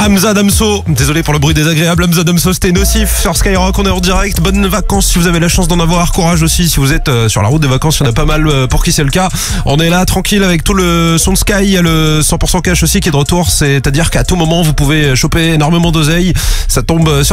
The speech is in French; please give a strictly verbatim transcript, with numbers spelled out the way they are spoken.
Hamza Damso, désolé pour le bruit désagréable. Hamza Damso, c'était Nocif sur Skyrock, on est en direct. Bonnes vacances si vous avez la chance d'en avoir. Courage aussi si vous êtes euh, sur la route des vacances, il y en a pas mal euh, pour qui c'est le cas. On est là tranquille avec tout le son de Sky. Il y a le cent pour cent cash aussi qui est de retour, c'est-à-dire qu'à tout moment vous pouvez choper énormément d'oseille. Ça tombe sur